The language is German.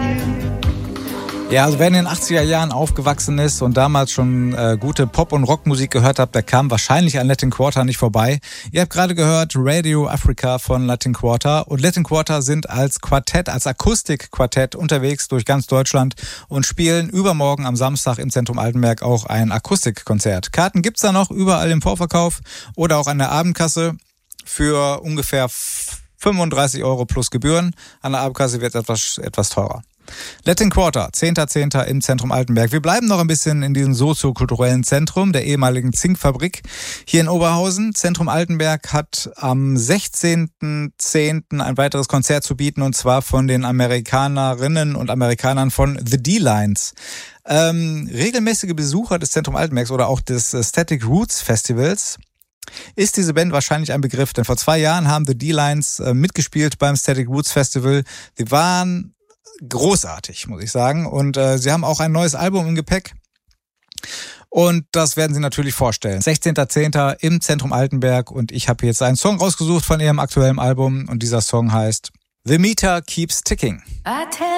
Ja, also wer in den 80er Jahren aufgewachsen ist und damals schon gute Pop- und Rockmusik gehört hat, der kam wahrscheinlich an Latin Quarter nicht vorbei. Ihr habt gerade gehört Radio Africa von Latin Quarter. Und Latin Quarter sind als Quartett, als Akustikquartett unterwegs durch ganz Deutschland und spielen übermorgen am Samstag im Zentrum Altenberg auch ein Akustikkonzert. Karten gibt's da noch überall im Vorverkauf oder auch an der Abendkasse für ungefähr 35 € plus Gebühren. An der Abendkasse wird etwas teurer. Latin Quarter, 10.10. im Zentrum Altenberg. Wir bleiben noch ein bisschen in diesem soziokulturellen Zentrum der ehemaligen Zinkfabrik hier in Oberhausen. Zentrum Altenberg hat am 16.10. ein weiteres Konzert zu bieten, und zwar von den Amerikanerinnen und Amerikanern von The D-Lines. Regelmäßige Besucher des Zentrum Altenbergs oder auch des Static Roots Festivals ist diese Band wahrscheinlich ein Begriff, denn vor 2 Jahren haben The D-Lines mitgespielt beim Static Roots Festival. Sie waren großartig, muss ich sagen. Und sie haben auch ein neues Album im Gepäck. Und das werden sie natürlich vorstellen. 16.10. im Zentrum Altenberg. Und ich habe jetzt einen Song rausgesucht von ihrem aktuellen Album. Und dieser Song heißt The Meter Keeps Ticking.